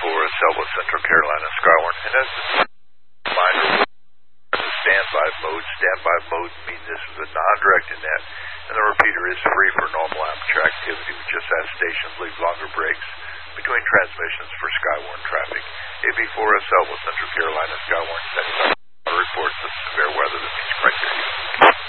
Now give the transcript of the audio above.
AB4SL with Central Carolina Skywarn. And as a reminder, standby mode. Standby mode means this is a non-directed net, and the repeater is free for normal amateur activity. We just ask stations leave longer breaks between transmissions for Skywarn traffic. AB4SL with Central Carolina Skywarn, 75 reports of severe weather that meets criteria.